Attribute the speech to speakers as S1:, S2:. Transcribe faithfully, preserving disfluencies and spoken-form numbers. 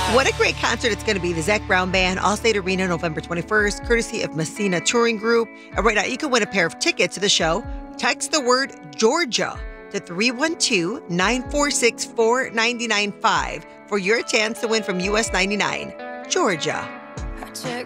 S1: What a great concert it's going to be. The Zac Brown Band, Allstate Arena, November twenty-first, courtesy of Messina Touring Group. And right now, you can win a pair of tickets to the show. Text the word Georgia to three one two, nine four six, four nine nine five for your chance to win from U S ninety-nine, Georgia.
S2: I check